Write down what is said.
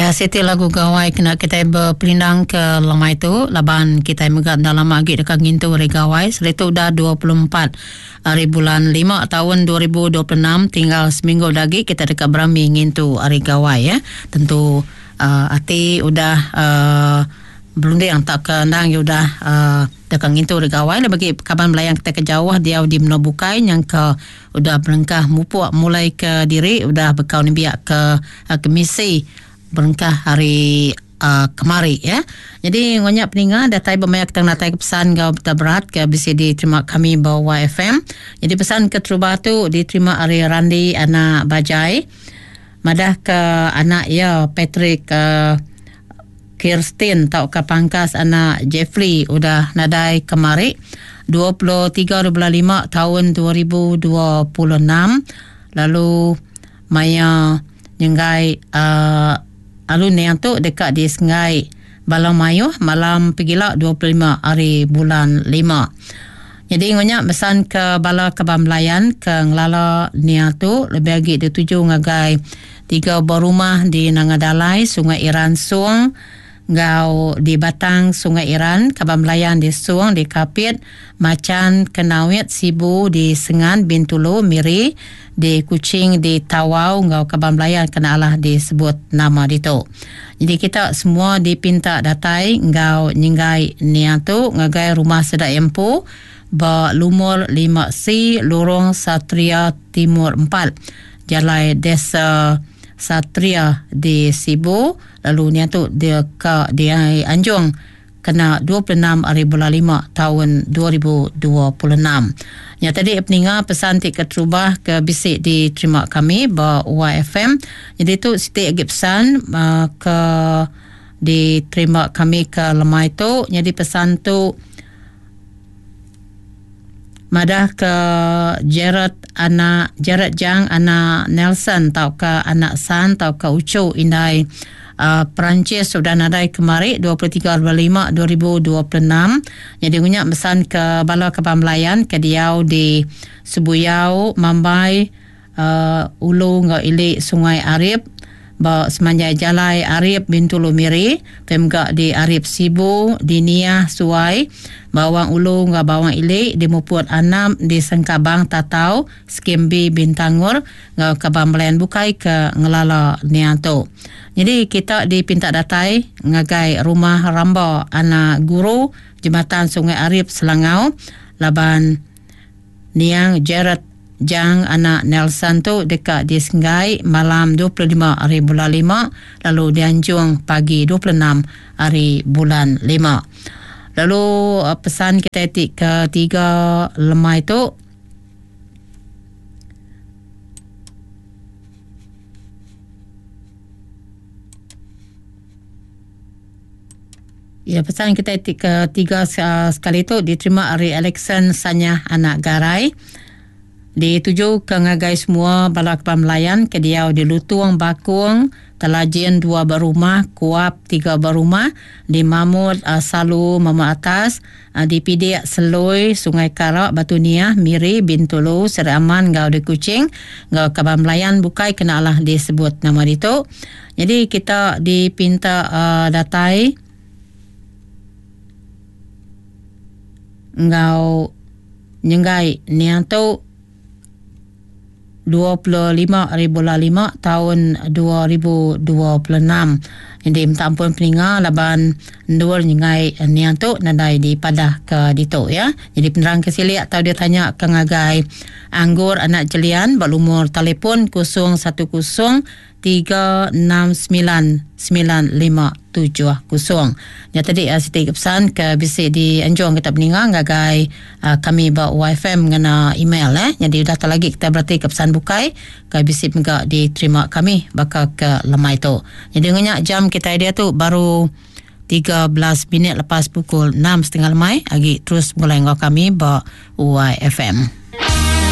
Siti lagu gawai kena kita berpelindang ke lemah itu. Laban kita megat dalam agi dekat gintu hari gawai. Seletu dah 24 hari bulan 5 tahun 2026. Tinggal seminggu lagi kita dekat berami ngintu hari gawai ya. Tentu hati udah belum dia yang tak kendang ya udah dekat ngintu hari gawai. Bagi kaban melayang kita ke jauh dia di Menobukai yang ke udah berengkah mupuk mulai ke diri udah bekau ni biak ke misi berengkah hari kemari ya. Jadi ngonyak peninga datai bermayak tang natai pesan gau berat ke bisa diterima kami bawa FM. Jadi pesan ke Trubah tu diterima hari Randi anak Bajai. Madah ke anak ya Patrick Kirsten tau ke pangkas anak Jeffrey udah nadai kemari 23/5 tahun 2026. Lalu Maya nyenggai alun yang tu dekat di Sengai Balang Mayuh malam pergila 25 hari bulan 5. Jadi ngonyak pesan ke Bala Kebam Melayan ke ngelala nia tu lebih lagi dituju ngagai 3 buah rumah di Nangadalai, Sungai Iran Suang, ngau di Batang Sungai Iran, Kebam Melayan di Suang, di Kapit, Macan Kenawit, Sibu di Sengan, Bintulu, Miri di Kuching, di Tawau, ngau Kebam Melayan kena Allah disebut nama itu. Jadi kita semua dipinta datai ngau nyinggai niatu ngagai rumah sedak empu ba lumur 5C Lorong Satria Timur 4 Jalai Desa Satria di Sibu. Lalu niatu dia ke dia Anjung kena 26 hari bulan 5 tahun 2026. Ya tadi peninga pesan tik ke Trubah ke bisik diterima kami ba YFM. Jadi tu Siti agi pesan ke diterima kami ke lemah itu. Jadi pesan tu madah ke Jared Jang anak Nelson tau ke anak San tau ke Ucu indai Perancis sudah nadai kemari 23/5 2026. Jadi unyak pesan ke Bala Kebam Melayan ke Diau di Subuyau Mambai Ulu ngau ilik Sungai Arif ba semanjai Jalai Arif Bintulu Miri pemga di Arif Sibu di Niah Suai Bawang Ulu ngau Bawang Ilik di Muput Anam di Sengkabang Tatau Skimbi Bintangur ngau Kebam Melayan Bukai ke ngelala nianto. Jadi kita dipinta datai ngagai rumah Ramba anak guru Jembatan Sungai Arif Selangau. Laban niang Jared Jang anak Nelson tu dekat di Sengai malam 25 hari bulan 5. Lalu di Anjung pagi 26 hari bulan 5. Lalu pesan kita etik ketiga lemah itu ya, pesan kita ketiga sekali itu diterima hari Alexan Sanya anak Garai. Dituju ke ngagai semua Bala Kebam Melayan ke Diau di Lutuang Bakung, Telajin 2 berumah, Kuap 3 berumah, di Mamud Salu Mama Atas, di Pidik Seloi, Sungai Karak, Batu Niah, Miri, Bintulu, Seraman, Gau di Kuching, Gau Kebam Melayan Bukai kena Allah disebut nama itu. Jadi kita dipinta datai ngau nyenggai nianto 25 hari bulan 5 tahun 2026. Jadi minta ampun peninga laban ndur nyenggai nianto nadai di padah ke dito ya. Jadi penerang kesili atau dia tanya ke ngagai anggur anak jelian berumur telefon 010399570. Ya tadi Siti pesan ke bisik di Anjung kita peninga ngagai kami bawa YFM ngena email Jadi dah tak lagi kita berarti ke pesan bukai ke bisik juga diterima kami bakal ke lemah itu. Jadi ngenyak jam kita dia tu baru 13 minit lepas pukul 6.30 lemai lagi terus mulai ngau kami bawa YFM.